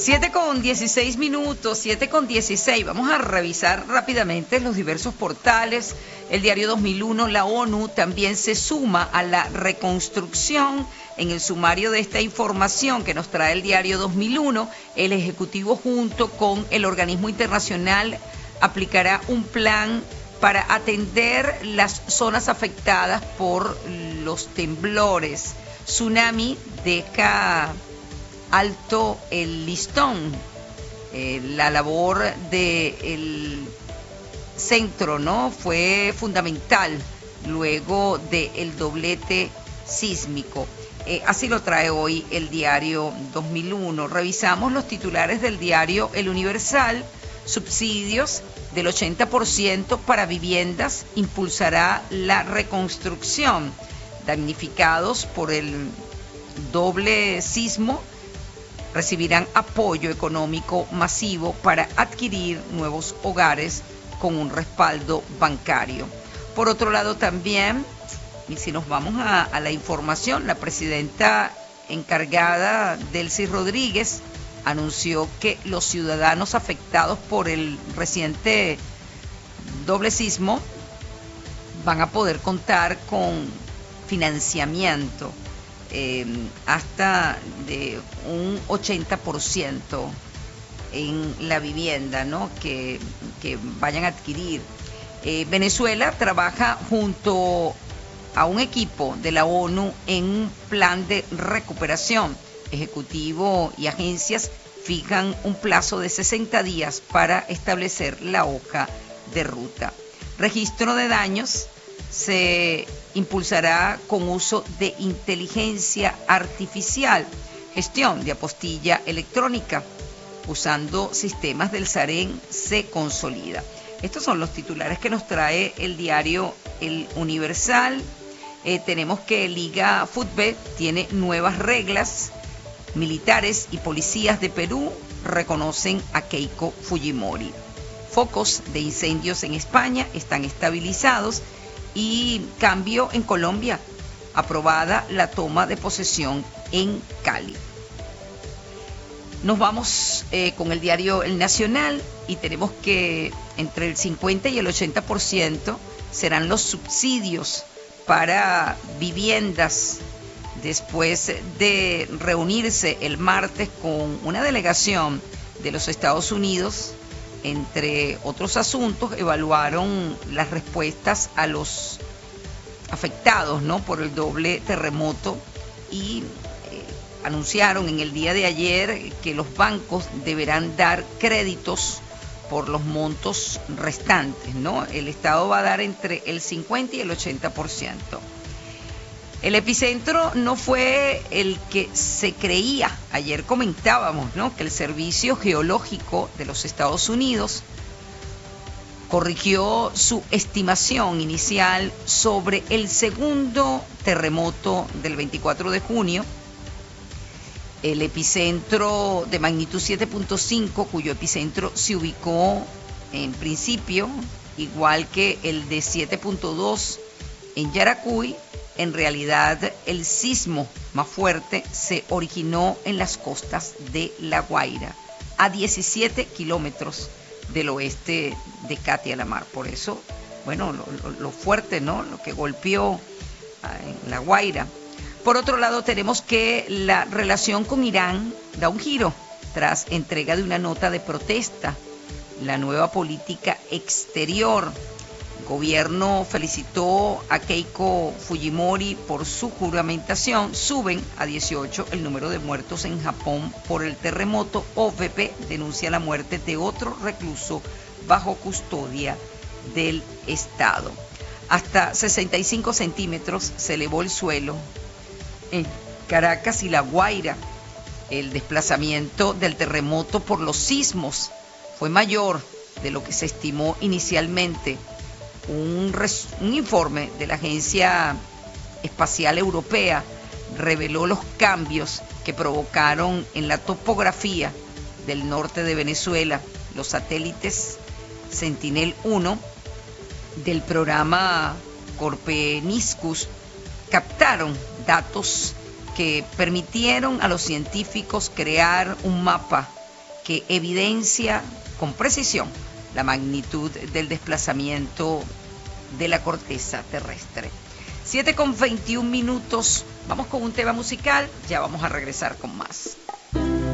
7:16, 7:16. Vamos a revisar rápidamente los diversos portales. El diario 2001, la ONU también se suma a la reconstrucción. En el sumario de esta información que nos trae el diario 2001, el Ejecutivo junto con el organismo internacional aplicará un plan para atender las zonas afectadas por los temblores. Tsunami deja alto el listón. La labor del centro, ¿no?, fue fundamental luego del doblete sísmico. Así lo trae hoy el diario 2001. Revisamos los titulares del diario El Universal. Subsidios del 80% para viviendas impulsará la reconstrucción. Damnificados por el doble sismo recibirán apoyo económico masivo para adquirir nuevos hogares con un respaldo bancario. Por otro lado también, y si nos vamos a la información, la presidenta encargada, Delcy Rodríguez, anunció que los ciudadanos afectados por el reciente doble sismo van a poder contar con financiamiento hasta de un 80% en la vivienda, ¿no?, que vayan a adquirir. Venezuela trabaja junto a un equipo de la ONU en un plan de recuperación. Ejecutivo y agencias fijan un plazo de 60 días para establecer la hoja de ruta. Registro de daños se impulsará con uso de inteligencia artificial. Gestión de apostilla electrónica usando sistemas del SAREN se consolida. Estos son los titulares que nos trae el diario El Universal. Tenemos que Liga Fútbol tiene nuevas reglas. Militares y policías de Perú reconocen a Keiko Fujimori. Focos de incendios en España están estabilizados y cambio en Colombia. Aprobada la toma de posesión en Cali. Nos vamos con el diario El Nacional y tenemos que entre el 50 y el 80% serán los subsidios para viviendas, después de reunirse el martes con una delegación de los Estados Unidos. Entre otros asuntos, evaluaron las respuestas a los afectados, ¿no?, por el doble terremoto y anunciaron en el día de ayer que los bancos deberán dar créditos por los montos restantes, ¿no? El Estado va a dar entre el 50 y el 80%. El epicentro no fue el que se creía. Ayer comentábamos, ¿no?, que el Servicio Geológico de los Estados Unidos corrigió su estimación inicial sobre el segundo terremoto del 24 de junio. El epicentro de magnitud 7.5, cuyo epicentro se ubicó en principio, igual que el de 7.2 en Yaracuy. En realidad, el sismo más fuerte se originó en las costas de La Guaira, a 17 kilómetros del oeste de Catia la Mar. Por eso, bueno, lo fuerte, ¿no?, lo que golpeó en La Guaira. Por otro lado, tenemos que la relación con Irán da un giro tras entrega de una nota de protesta. La nueva política exterior. El gobierno felicitó a Keiko Fujimori por su juramentación. Suben a 18 el número de muertos en Japón por el terremoto. OVP denuncia la muerte de otro recluso bajo custodia del Estado. Hasta 65 centímetros se elevó el suelo en Caracas y La Guaira. El desplazamiento del terremoto por los sismos fue mayor de lo que se estimó inicialmente. Un informe de la Agencia Espacial Europea reveló los cambios que provocaron en la topografía del norte de Venezuela. Los satélites Sentinel-1 del programa Copernicus captaron datos que permitieron a los científicos crear un mapa que evidencia con precisión la magnitud del desplazamiento de la corteza terrestre. 7:21. Vamos con un tema musical, ya vamos a regresar con más.